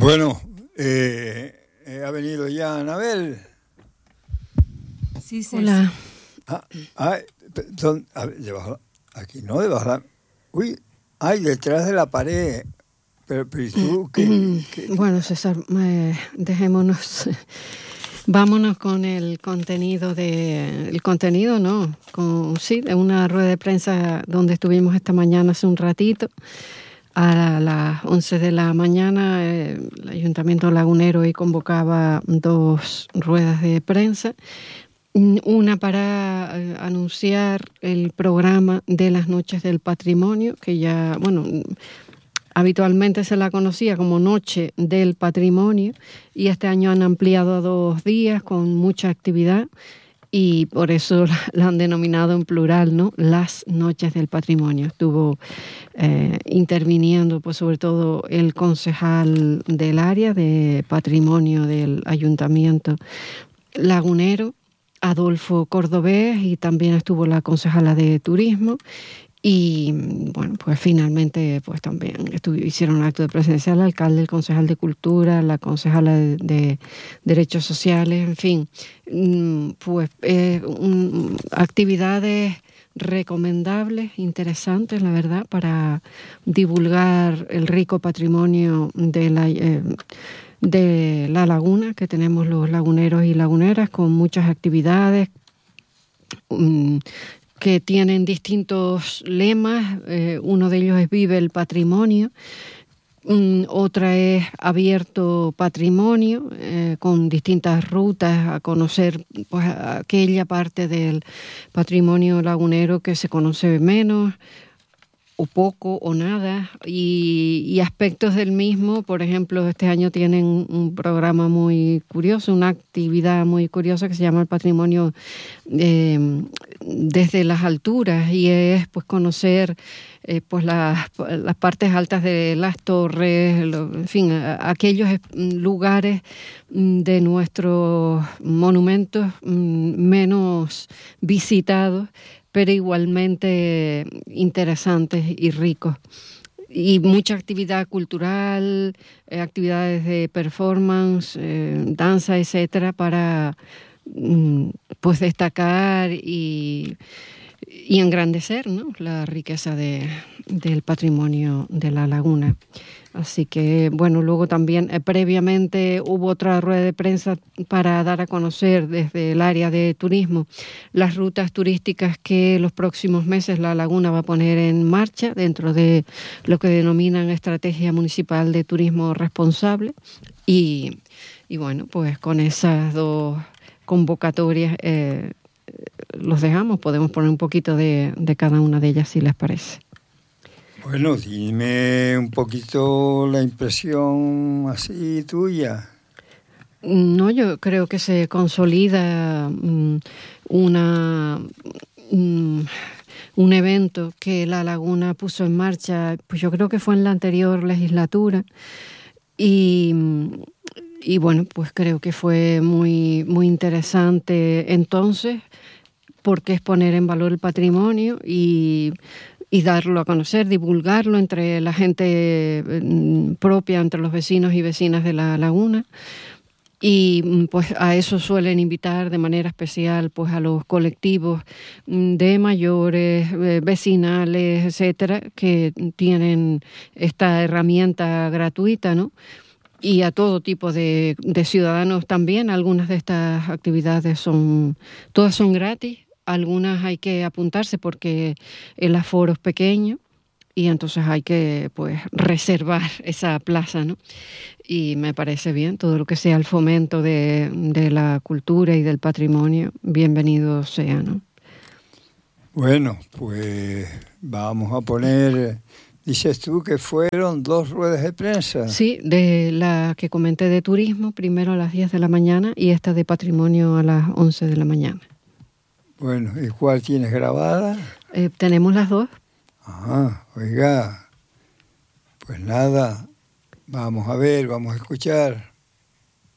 Bueno, ha venido ya Anabel. Sí, sí. Hola. Debajo, aquí no, debajo la... Uy, detrás de la pared. Pero ¿y tú qué? Bueno, César, dejémonos... Vámonos con el contenido de... El contenido, ¿no? De una rueda de prensa donde estuvimos esta mañana hace un ratito. A las 11 de la mañana el Ayuntamiento Lagunero hoy convocaba 2 ruedas de prensa. Una para anunciar el programa de las Noches del Patrimonio, que ya, habitualmente se la conocía como Noche del Patrimonio, y este año han ampliado a 2 días con mucha actividad, y por eso la han denominado en plural, ¿no? Las Noches del Patrimonio. Estuvo interviniendo, pues sobre todo el concejal del área de patrimonio del Ayuntamiento Lagunero, Adolfo Cordobés, y también estuvo la concejala de Turismo. Y bueno, pues finalmente pues también hicieron un acto de presencia el alcalde, el concejal de Cultura, la concejala de Derechos Sociales, en fin, pues actividades recomendables, interesantes, la verdad, para divulgar el rico patrimonio de la laguna que tenemos los laguneros y laguneras, con muchas actividades que tienen distintos lemas. Uno de ellos es Vive el Patrimonio, otra es Abierto Patrimonio, con distintas rutas a conocer pues aquella parte del patrimonio lagunero que se conoce menos, o poco o nada, y aspectos del mismo. Por ejemplo, este año tienen un programa muy curioso, una actividad muy curiosa que se llama el patrimonio desde las alturas, y es pues conocer pues las partes altas de las torres, en fin, aquellos lugares de nuestros monumentos menos visitados, pero igualmente interesantes y ricos. Y mucha actividad cultural, actividades de performance, danza, etcétera, para pues destacar y engrandecer, ¿no?, la riqueza del patrimonio de la laguna. Así que, bueno, luego también previamente hubo otra rueda de prensa para dar a conocer desde el área de turismo las rutas turísticas que los próximos meses la laguna va a poner en marcha dentro de lo que denominan Estrategia Municipal de Turismo Responsable. Y bueno, pues con esas 2 convocatorias los dejamos. Podemos poner un poquito de cada una de ellas, si les parece. Bueno, dime un poquito la impresión así tuya. No, yo creo que se consolida un evento que la Laguna puso en marcha, pues yo creo que fue en la anterior legislatura, y bueno, pues creo que fue muy, muy interesante entonces, porque es poner en valor el patrimonio y darlo a conocer, divulgarlo entre la gente propia, entre los vecinos y vecinas de la laguna. Y pues a eso suelen invitar de manera especial pues a los colectivos de mayores, vecinales, etcétera, que tienen esta herramienta gratuita, ¿no? Y a todo tipo de ciudadanos también. Algunas de estas actividades todas son gratis. Algunas hay que apuntarse porque el aforo es pequeño y entonces hay que pues reservar esa plaza, ¿no? Y me parece bien, todo lo que sea el fomento de la cultura y del patrimonio, bienvenido sea, ¿no? Bueno, pues vamos a poner... Dices tú que fueron 2 ruedas de prensa. Sí, de la que comenté de turismo, primero a las 10 de la mañana y esta de patrimonio a las 11 de la mañana. Bueno, ¿y cuál tienes grabada? Tenemos las 2. Oiga, pues nada, vamos a ver, vamos a escuchar.